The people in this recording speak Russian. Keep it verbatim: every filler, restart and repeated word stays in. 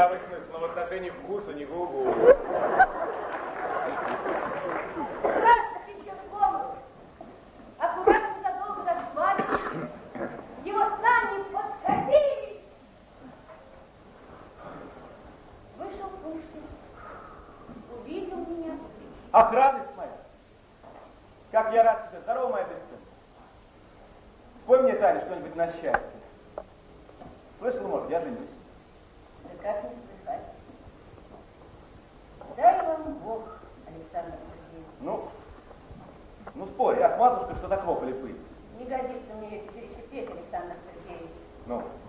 добавочных, но в отношении вкуса не губу. Красный еще в голову. Аккуратно задолго до свадьбы. Его сани подкатились. Вышел Пушкин. Увидел меня. Ах, радость моя! Как я рад тебе! Здорово, моя бесценная! Спой мне, Таня, что-нибудь на счастье. Слышал, может, я женюсь. Да как не слыхать? Дай вам Бог, Александр Сергеевич. Ну, ну спой. Ах, матушка, что такого полипы? Не годится мне ее теперь еще петь, Александр Сергеевич. Ну?